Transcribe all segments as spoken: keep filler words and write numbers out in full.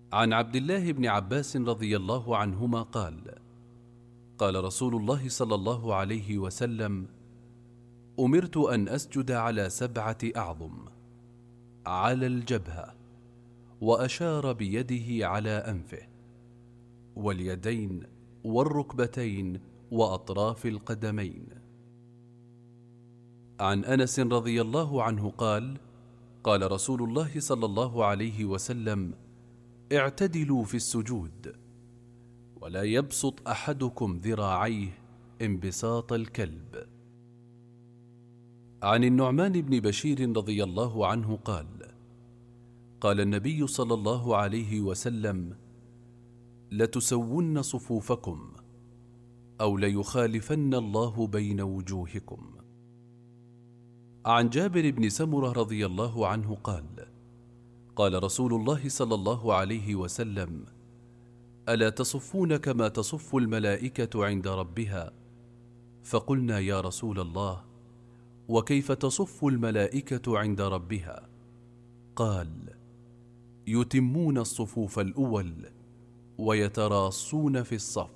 عن عبد الله بن عباس رضي الله عنهما قال: قال رسول الله صلى الله عليه وسلم: أمرت أن أسجد على سبعة أعظم، على الجبهة، وأشار بيده على أنفه، واليدين، والركبتين، وأطراف القدمين. عن أنس رضي الله عنه قال: قال رسول الله صلى الله عليه وسلم: اعتدلوا في السجود، ولا يبسط أحدكم ذراعيه انبساط الكلب. عن النعمان بن بشير رضي الله عنه قال: قال النبي صلى الله عليه وسلم: لتسون صفوفكم، أو ليخالفن الله بين وجوهكم. عن جابر بن سمرة رضي الله عنه قال: قال رسول الله صلى الله عليه وسلم: ألا تصفون كما تصف الملائكة عند ربها؟ فقلنا: يا رسول الله، وكيف تصف الملائكة عند ربها؟ قال: يتمون الصفوف الأول، ويتراصون في الصف.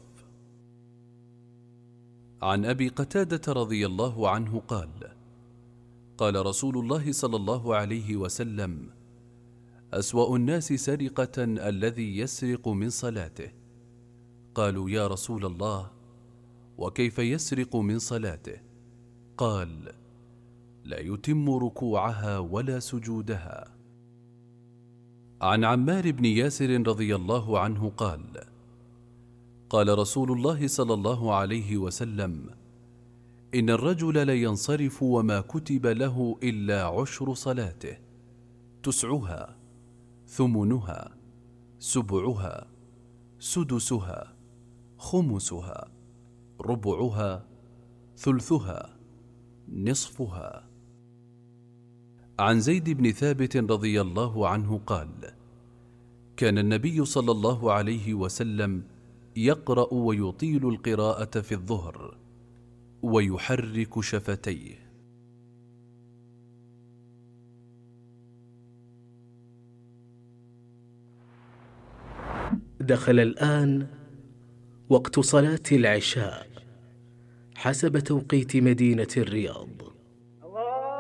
عن أبي قتادة رضي الله عنه قال: قال رسول الله صلى الله عليه وسلم: أسوأ الناس سرقة الذي يسرق من صلاته. قالوا: يا رسول الله، وكيف يسرق من صلاته؟ قال: لا يتم ركوعها ولا سجودها. عن عمار بن ياسر رضي الله عنه قال: قال رسول الله صلى الله عليه وسلم: إن الرجل لينصرف وما كتب له إلا عشر صلاته، تسعها، ثمنها، سبعها، سدسها، خمسها، ربعها، ثلثها، نصفها. عن زيد بن ثابت رضي الله عنه قال: كان النبي صلى الله عليه وسلم يقرأ ويطيل القراءة في الظهر، ويحرك شفتيه. دخل الآن وقت صلاة العشاء حسب توقيت مدينة الرياض.